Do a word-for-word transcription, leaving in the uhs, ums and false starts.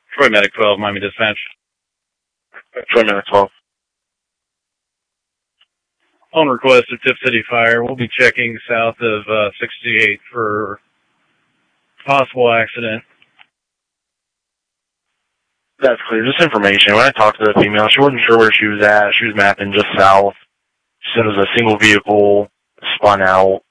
Troy Medic twelve, Miami Dispatch. Troy Medic twelve. On request of Tip City Fire, we'll be checking south of uh, sixty-eight for possible accident. That's clear. Just information. When I talked to the female, she wasn't sure where she was at. She was mapping just south. She said it was a single vehicle, spun out.